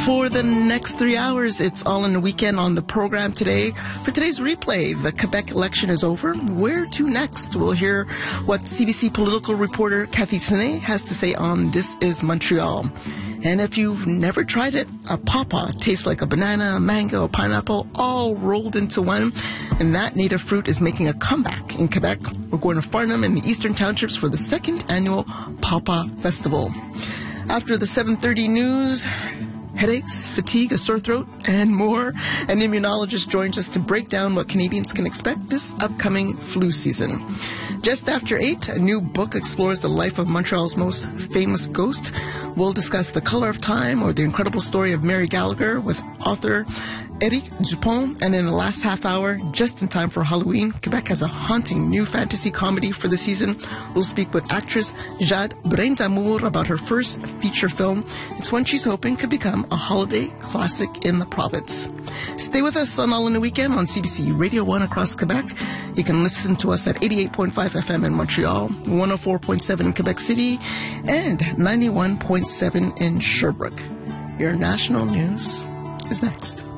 For the next 3 hours, it's all in the weekend on the program today. For today's replay, the Quebec election is over. Where to next? We'll hear what CBC political reporter Cathy Sine has to say on This is Montreal. And if you've never tried it, a pawpaw tastes like a banana, a mango, a pineapple, all rolled into one. And that native fruit is making a comeback in Quebec. We're going to Farnham in the Eastern Townships for the second annual Pawpaw Festival. After the 7:30 news, headaches, fatigue, a sore throat, and more. An immunologist joins us to break down what Canadians can expect this upcoming flu season. Just after 8, a new book explores the life of Montreal's most famous ghost. We'll discuss The Color of Time, or the incredible story of Mary Gallagher, with author Eric Dupont. And in the last half hour, just in time for Halloween, Quebec has a haunting new fantasy comedy for the season. We'll speak with actress Jade Brain d'Amour about her first feature film. It's one she's hoping could become a holiday classic in the province. Stay with us on All in the Weekend on CBC Radio 1 across Quebec. You can listen to us at 88.5 FM in Montreal, 104.7 in Quebec City, and 91.7 in Sherbrooke. Your national news is next.